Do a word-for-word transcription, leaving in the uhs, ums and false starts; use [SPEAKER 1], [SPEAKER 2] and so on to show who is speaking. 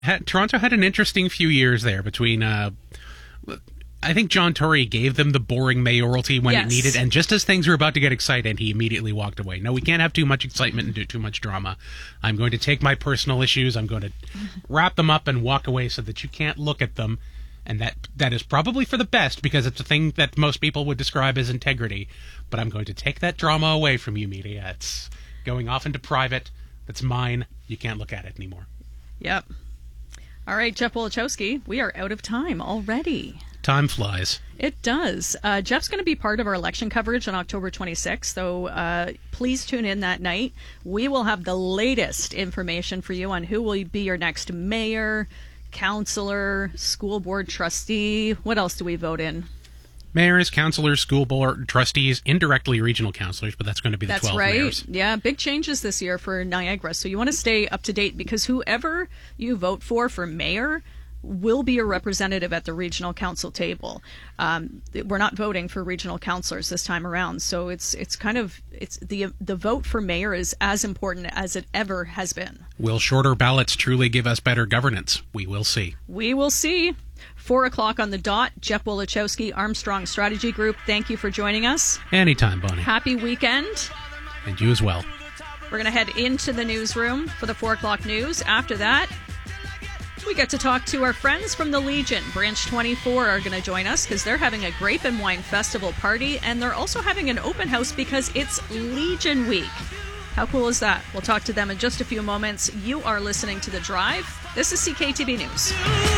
[SPEAKER 1] Had, Toronto had an interesting few years there between... Uh, I think John Tory gave them the boring mayoralty when
[SPEAKER 2] yes.
[SPEAKER 1] it needed, and just as things were about to get excited, he immediately walked away. No, we can't have too much excitement and do too much drama. I'm going to take my personal issues, I'm going to wrap them up and walk away so that you can't look at them, and that that is probably for the best, because it's a thing that most people would describe as integrity, but I'm going to take that drama away from you, media. It's going off into private. That's mine. You can't look at it anymore.
[SPEAKER 2] Yep. All right, Jeff Wolichowski, we are out of time already.
[SPEAKER 1] Time flies.
[SPEAKER 2] It does. Uh, Jeff's going to be part of our election coverage on October twenty-sixth, so uh, please tune in that night. We will have the latest information for you on who will be your next mayor, councillor, school board trustee. What else do we vote in?
[SPEAKER 1] Mayors, councillors, school board trustees, indirectly regional councillors, but that's going to be the
[SPEAKER 2] that's
[SPEAKER 1] twelve
[SPEAKER 2] right.
[SPEAKER 1] mayors.
[SPEAKER 2] Yeah, big changes this year for Niagara, so you want to stay up to date, because whoever you vote for for mayor will be a representative at the regional council table. Um, we're not voting for regional councillors this time around, so it's it's kind of it's the the vote for mayor is as important as it ever has been.
[SPEAKER 1] Will shorter ballots truly give us better governance? We will see.
[SPEAKER 2] We will see. Four o'clock on the dot. Jeff Wolichowski, Armstrong Strategy Group. Thank you for joining us.
[SPEAKER 1] Anytime, Bonnie.
[SPEAKER 2] Happy weekend.
[SPEAKER 1] And you as well.
[SPEAKER 2] We're going to head into the newsroom for the four o'clock news. After that, we get to talk to our friends from the Legion. Branch twenty-four are going to join us because they're having a Grape and Wine Festival party, and they're also having an open house because it's Legion Week. How cool is that? We'll talk to them in just a few moments. You are listening to The Drive. This is C K T B News.